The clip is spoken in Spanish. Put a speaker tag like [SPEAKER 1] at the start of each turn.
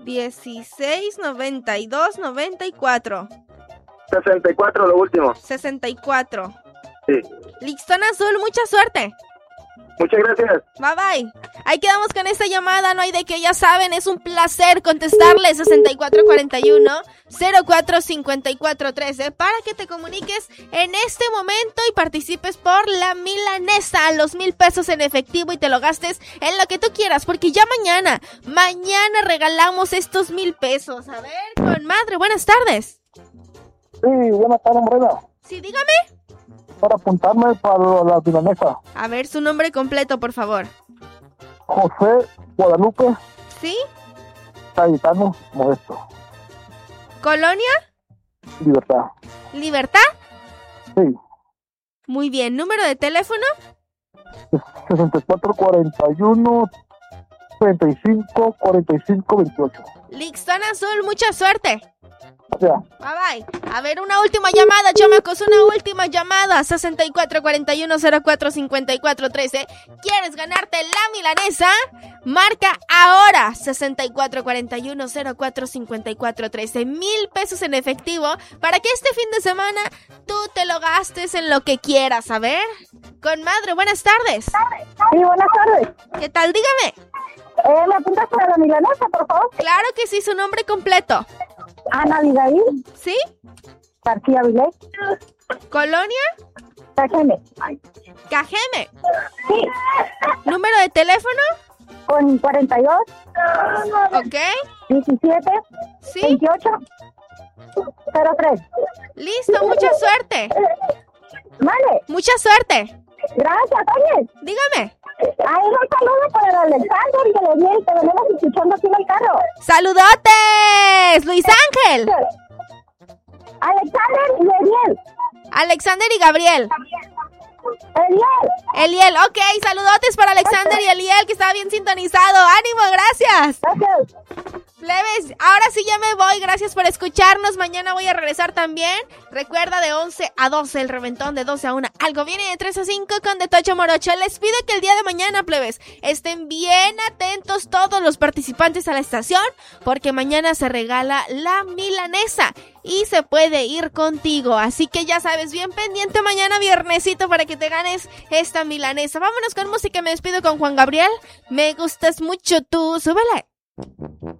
[SPEAKER 1] 16, 92, 94.
[SPEAKER 2] 64, lo último.
[SPEAKER 1] 64.
[SPEAKER 2] Sí.
[SPEAKER 1] Listón azul, mucha suerte.
[SPEAKER 2] Muchas gracias.
[SPEAKER 1] Bye bye. Ahí quedamos con esta llamada, no hay de qué, ya saben, es un placer contestarle 6441-045413 para que te comuniques en este momento y participes por la milanesa, los 1,000 pesos en efectivo y te lo gastes en lo que tú quieras, porque ya mañana regalamos estos 1,000 pesos. A ver, comadre, buenas tardes.
[SPEAKER 3] Sí, buenas tardes, Morena.
[SPEAKER 1] Sí, dígame.
[SPEAKER 3] Para apuntarme para la milanesa.
[SPEAKER 1] A ver, su nombre completo, por favor.
[SPEAKER 3] José Guadalupe
[SPEAKER 1] ¿Sí?
[SPEAKER 3] Cayetano Modesto.
[SPEAKER 1] ¿Colonia?
[SPEAKER 3] Libertad.
[SPEAKER 1] ¿Libertad?
[SPEAKER 3] Sí.
[SPEAKER 1] Muy bien, ¿número de teléfono?
[SPEAKER 3] 6441 35 45 28.
[SPEAKER 1] Listón azul, mucha suerte.
[SPEAKER 3] Ya.
[SPEAKER 1] Bye bye. A ver, una última llamada, chamacos, una última llamada. 6441-045413. ¿Quieres ganarte la milanesa? Marca ahora 6441-045413. 1,000 pesos en efectivo para que este fin de semana tú te lo gastes en lo que quieras. A ver, comadre, buenas tardes.
[SPEAKER 4] Sí, buenas tardes.
[SPEAKER 1] ¿Qué tal? Dígame.
[SPEAKER 4] ¿Me apuntas para la milanesa, por favor?
[SPEAKER 1] Claro que sí, su nombre completo.
[SPEAKER 4] Ana Abigail
[SPEAKER 1] ¿Sí?
[SPEAKER 4] García Vilés.
[SPEAKER 1] ¿Colonia?
[SPEAKER 4] Cajeme.
[SPEAKER 1] Cajeme.
[SPEAKER 4] Sí.
[SPEAKER 1] ¿Número de teléfono?
[SPEAKER 4] Con 42.
[SPEAKER 1] Ok.
[SPEAKER 4] 17.
[SPEAKER 1] ¿Sí?
[SPEAKER 4] 28. 03.
[SPEAKER 1] Listo, mucha suerte.
[SPEAKER 4] Vale.
[SPEAKER 1] Mucha suerte.
[SPEAKER 4] Gracias, oye.
[SPEAKER 1] Dígame.
[SPEAKER 4] Hay un saludo para el Alexander y el Ediel, que venimos escuchando aquí en el carro.
[SPEAKER 1] ¡Saludotes! ¡Luis Ángel!
[SPEAKER 4] Alexander y Ediel.
[SPEAKER 1] Alexander y Gabriel.
[SPEAKER 4] Ediel.
[SPEAKER 1] Eliel, ok, saludotes para Alexander y Eliel, que está bien sintonizado. ¡Ánimo, gracias!
[SPEAKER 4] Gracias.
[SPEAKER 1] Plebes, ahora sí ya me voy, gracias por escucharnos. Mañana voy a regresar también. Recuerda, de 11 a 12, el reventón de 12 a 1. Algo viene de 3 a 5 con De Tocho Morocho. Les pido que el día de mañana, plebes, estén bien atentos todos los participantes a la estación, porque mañana se regala la milanesa y se puede ir contigo. Así que ya sabes, bien pendiente mañana viernesito para que te ganes esta milanesa. Vámonos con música, me despido con Juan Gabriel. Me gustas mucho tú, súbele.